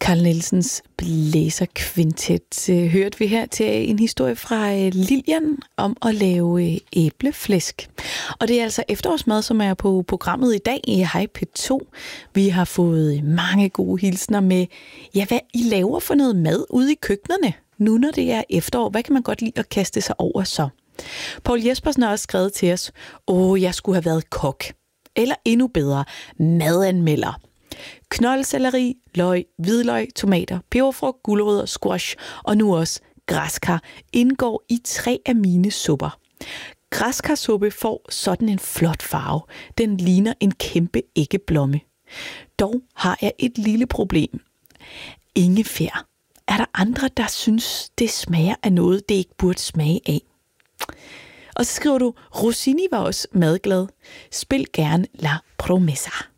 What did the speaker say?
Carl Nielsens blæserkvintet hørte vi her til en historie fra Lilian om at lave æbleflæsk. Og det er altså efterårsmad, som er på programmet i dag i Hej P2. Vi har fået mange gode hilsner med, hvad I laver for noget mad ude i køkkenerne. Nu når det er efterår, hvad kan man godt lide at kaste sig over så? Poul Jespersen har også skrevet til os, jeg skulle have været kok. Eller endnu bedre, madanmelder. Knoldselleri, løg, hvidløg, tomater, peberfrugt, gulerødder, squash og nu også græskar indgår i 3 af mine supper. Græskarsuppe får sådan en flot farve. Den ligner en kæmpe æggeblomme. Dog har jeg et lille problem. Ingefær. Er der andre, der synes, det smager af noget, det ikke burde smage af? Og så skriver du, Rossini var også madglad. Spil gerne La Promessa.